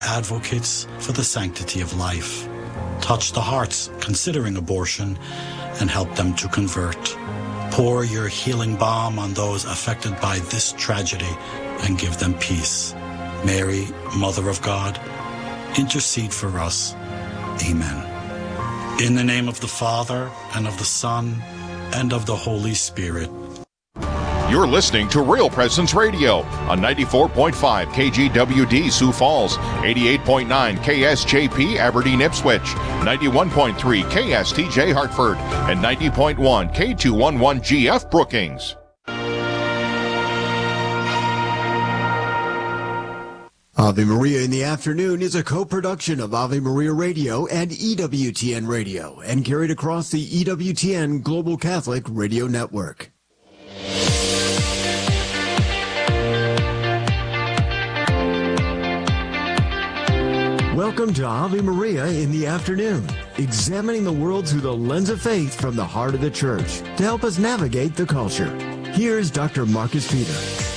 advocates for the sanctity of life. Touch the hearts considering abortion and help them to convert. Pour your healing balm on those affected by this tragedy and give them peace. Mary, Mother of God, intercede for us. Amen. In the name of the Father, and of the Son, and of the Holy Spirit. You're listening to Real Presence Radio on 94.5 KGWD Sioux Falls, 88.9 KSJP Aberdeen Ipswich, 91.3 KSTJ Hartford, and 90.1 K211GF Brookings. Ave Maria in the Afternoon is a co-production of Ave Maria Radio and EWTN Radio and carried across the EWTN Global Catholic Radio Network. Welcome to Ave Maria in the Afternoon, examining the world through the lens of faith from the heart of the Church to help us navigate the culture. Here's Dr. Marcus Peter.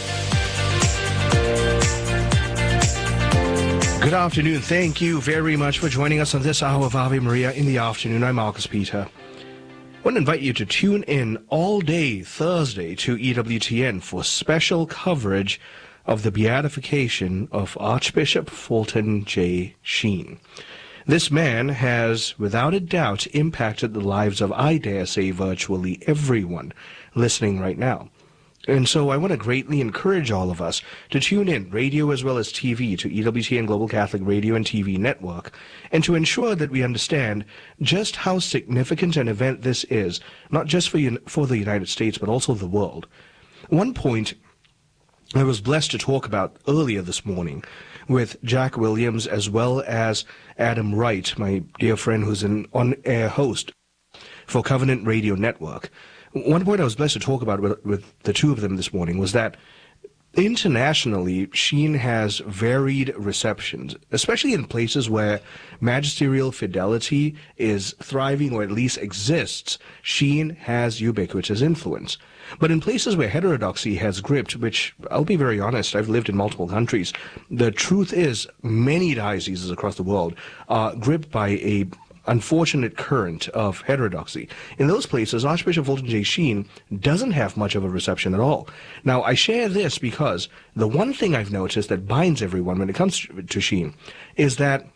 Good afternoon. Thank you very much for joining us on this hour of Ave Maria in the Afternoon. I'm Marcus Peter. I want to invite you to tune in all day Thursday to EWTN for special coverage of the beatification of Archbishop Fulton J. Sheen. This man has, without a doubt, impacted the lives of, I dare say, virtually everyone listening right now. And so I want to greatly encourage all of us to tune in, radio as well as TV, to EWTN Global Catholic Radio and TV Network, and to ensure that we understand just how significant an event this is, not just for the United States, but also the world. One point I was blessed to talk about earlier this morning with Jack Williams as well as Adam Wright, my dear friend who's an on-air host for Covenant Radio Network. One point I was blessed to talk about with the two of them this morning was that internationally, Sheen has varied receptions, especially in places where magisterial fidelity is thriving or at least exists. Sheen has ubiquitous influence. But in places where heterodoxy has gripped, which I'll be very honest, I've lived in multiple countries, the truth is many dioceses across the world are gripped by a unfortunate current of heterodoxy. In those places, Archbishop Fulton J. Sheen doesn't have much of a reception at all. Now, I share this because the one thing I've noticed that binds everyone when it comes to Sheen is that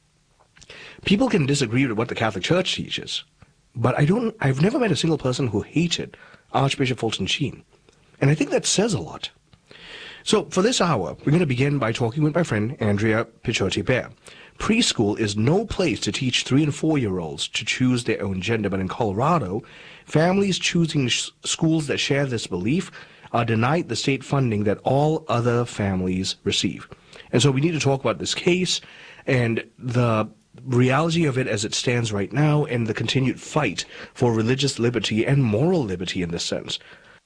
people can disagree with what the Catholic Church teaches, but I've never met a single person who hated Archbishop Fulton Sheen. And I think that says a lot. So for this hour, we're going to begin by talking with my friend Andrea Pichotti-Bear. Preschool is no place to teach 3- and 4-year-olds to choose their own gender, but in Colorado, families choosing schools that share this belief are denied the state funding that all other families receive. And so we need to talk about this case and the reality of it as it stands right now and the continued fight for religious liberty and moral liberty in this sense.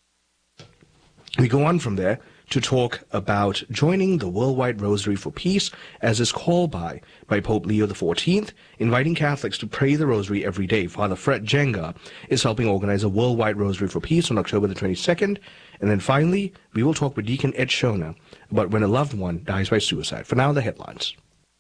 We go on from there to talk about joining the Worldwide Rosary for Peace as is called by Pope Leo XIV, inviting Catholics to pray the Rosary every day. Father Fred Jenga is helping organize a Worldwide Rosary for Peace on October the 22nd. And then finally, we will talk with Deacon Ed Shona about when a loved one dies by suicide. For now, the headlines.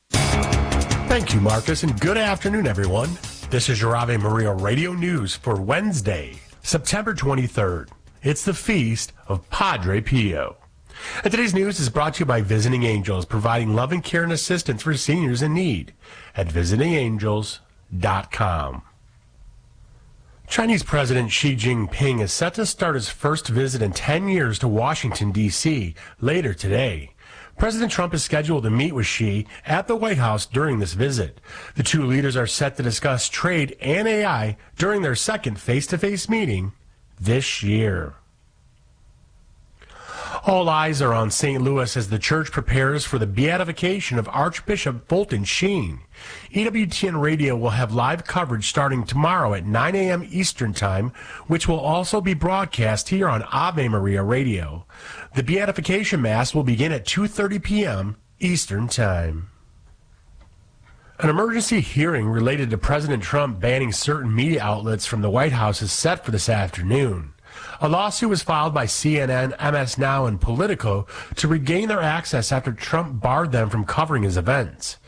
Thank you, Marcus, and good afternoon, everyone. This is your Ave Maria Radio News for Wednesday, September 23rd. It's the feast of Padre Pio. And today's news is brought to you by Visiting Angels, providing love and care and assistance for seniors in need at visitingangels.com. Chinese President Xi Jinping is set to start his first visit in 10 years to Washington, D.C. later today. President Trump is scheduled to meet with Xi at the White House during this visit. The two leaders are set to discuss trade and AI during their second face-to-face meeting this year. All eyes are on St. Louis as the church prepares for the beatification of Archbishop Fulton Sheen. EWTN Radio will have live coverage starting tomorrow at 9 a.m. Eastern Time, which will also be broadcast here on Ave Maria Radio. The beatification Mass will begin at 2:30 p.m. Eastern Time. An emergency hearing related to President Trump banning certain media outlets from the White House is set for this afternoon. A lawsuit was filed by CNN, MS Now, and Politico to regain their access after Trump barred them from covering his events.